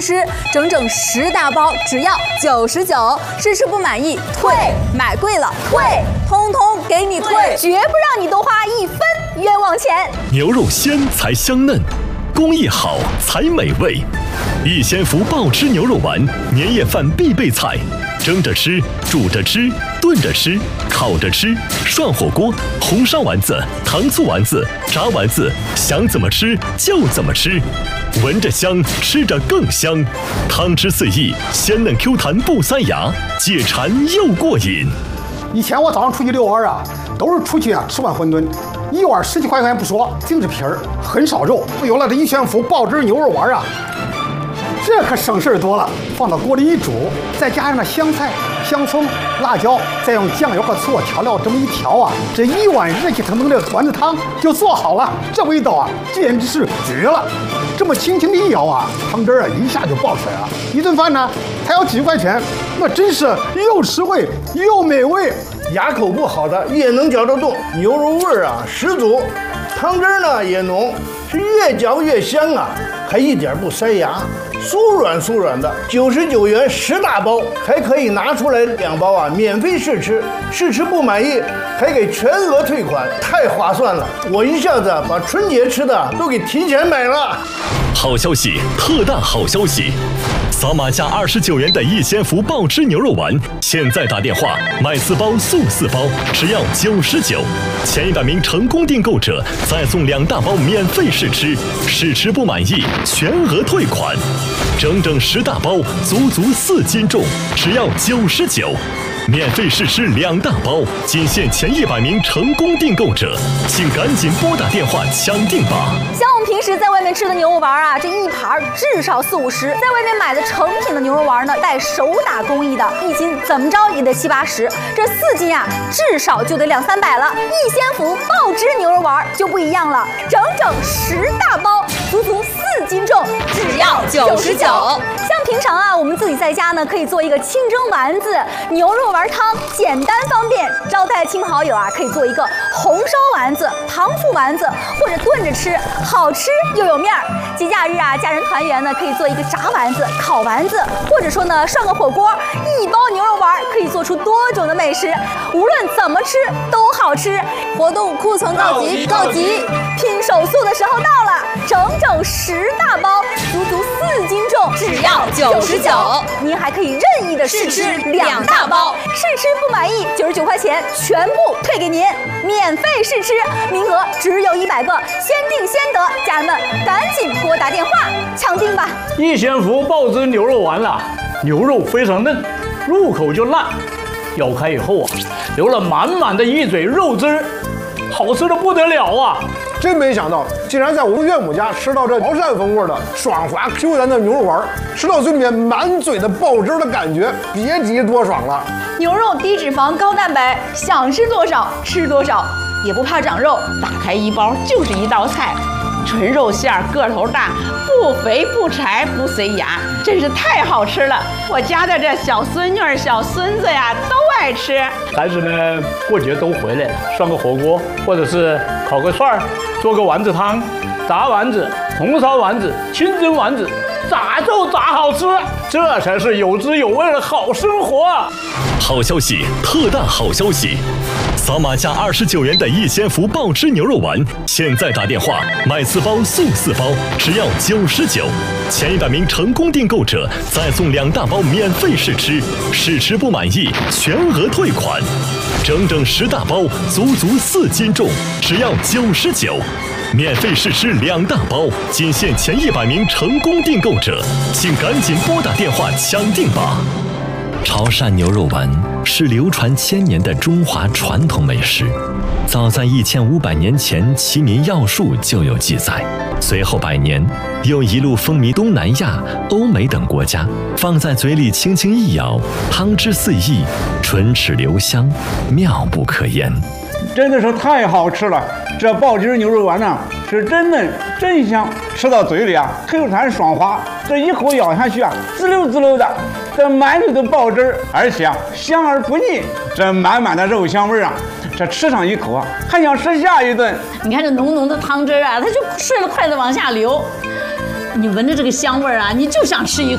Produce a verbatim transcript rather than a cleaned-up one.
吃，整整十大包，只要九十九。试吃不满意退，买贵了退，通通给你退，绝不让你多花一分冤枉钱。 牛肉鲜才香嫩，工艺好才美味。逸仙福爆汁牛肉丸，年夜饭必备菜，蒸着吃，煮着吃，炖着吃，烤着吃，涮火锅，红烧丸子，糖醋丸子，炸丸子，想怎么吃就怎么吃，闻着香，吃着更香，汤汁四溢，鲜嫩 Q 弹不塞牙，解馋又过瘾。 以前我早上出去遛弯啊，都是出去啊吃碗馄饨，一碗十几块钱不说，净是皮儿，很少肉。有了这逸仙福爆汁牛肉丸啊，这可省事儿多了。放到锅里一煮，再加上那香菜、香葱、辣椒，再用酱油和醋调料这么一调啊，这一碗热气腾腾的丸子汤就做好了。这味道啊，简直是绝了！这么轻轻的一舀啊，汤汁啊一下就爆出来了。一顿饭呢，才要几十块钱，那真是又实惠又美味。 牙口不好的也能嚼得动，牛肉味儿啊十足，汤汁呢也浓，是越嚼越香啊，还一点不塞牙，酥软酥软的。九十九元十大包，还可以拿出来两包啊，免费试吃，试吃不满意还给全额退款，太划算了！我一下子把春节吃的都给提前买了。 好消息，特大好消息！扫码价二十九元的逸仙福爆汁牛肉丸，现在打电话买四包送四包，只要九十九。前一百名成功订购者再送两大包免费试吃，试吃不满意全额退款。整整十大包，足足四斤重，只要九十九。免费试吃两大包，仅限前一百名成功订购者，请赶紧拨打电话抢订吧。 像我们平时在外面吃的牛肉丸啊，这一盘至少四五十，在外面买的成品的牛肉丸呢，带手打工艺的，一斤怎么着也得七八十，这四斤啊，至少就得两三百了。逸仙福爆汁牛肉丸就不一样了，整整十大包，足足四斤重，只要九十九。像平常啊，我们自己在家呢，可以做一个清蒸丸子、牛肉丸汤，简单方便。招待亲朋好友啊，可以做一个红烧丸子、糖醋丸子，或者炖着吃，好吃又有面儿。节假日啊，家人团圆呢，可以做一个炸丸子、烤丸子，或者说呢，涮个火锅。一包牛肉丸可以做出多种的美食，无论怎么吃都好吃。活动库存告急，告急！拼手速的时候到了，整整十大包，足足四斤重，只要九十九。您还可以任意的试吃两大包，试吃不满意九十九块钱全部退给您，免费试吃，名额只有一百个，先定先得，家人们赶紧拨打电话抢订吧。 逸仙福爆汁牛肉丸啊，牛肉非常嫩，入口就烂，咬开以后啊，流了满满的一嘴肉汁儿，好吃的不得了啊！ 真没想到，竟然在我们岳母家吃到这潮汕风味的爽滑 Q 弹的牛肉丸，吃到嘴里面满嘴的爆汁的感觉，别提多爽了。 牛肉低脂肪高蛋白，想吃多少吃多少，也不怕长肉，打开一包就是一道菜。纯肉馅儿，个头大，不肥不柴不塞牙，真是太好吃了！我家的这小孙女儿、小孙子呀，都爱吃。 孩子们过节都回来了，涮个火锅，或者是烤个串儿，做个丸子汤，炸丸子、红烧丸子、清蒸丸子，咋就咋好吃，这才是有滋有味的好生活啊！ 好消息，特大好消息！扫码价二十九元的逸仙福爆汁牛肉丸，现在打电话买四包送四包，只要九十九。前一百名成功订购者再送两大包免费试吃，试吃不满意全额退款。整整十大包，足足四斤重，只要九十九。免费试吃两大包，仅限前一百名成功订购者，请赶紧拨打电话抢订吧。潮汕牛肉丸是流传千年的中华传统美食，早在一千五百年前《齐民要术》就有记载，随后百年又一路风靡东南亚、欧美等国家。放在嘴里轻轻一咬，汤汁四溢，唇齿留香，妙不可言。 真的是太好吃了！这爆汁牛肉丸呢，是真嫩真香，吃到嘴里啊，Q弹爽滑，这一口咬下去啊，滋溜滋溜的，这满嘴的爆汁，而且啊香而不腻，这满满的肉香味啊，这吃上一口啊，还想吃下一顿。 你看这浓浓的汤汁啊，它就顺着筷子往下流，你闻着这个香味啊，你就想吃一口。